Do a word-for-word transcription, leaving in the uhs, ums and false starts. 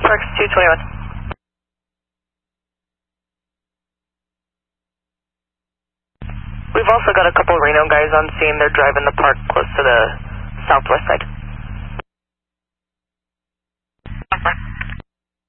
Parks two twenty-one. We've also got a couple Reno guys on scene. They're driving the park close to the southwest side.